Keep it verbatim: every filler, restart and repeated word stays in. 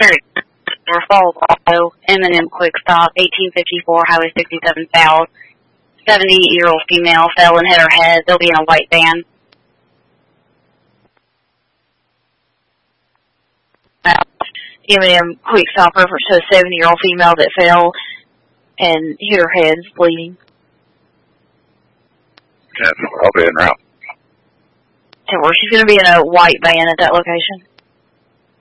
Falls Auto, M and M Quick Stop, eighteen fifty-four Highway sixty-seven South. seventy-year-old female fell and hit her head. They'll be in a white van. M and M Quick Stop reference to a seventy-year-old female that fell and hit her head, bleeding. Okay, I'll be en route. So where she's going to be in a white van at that location.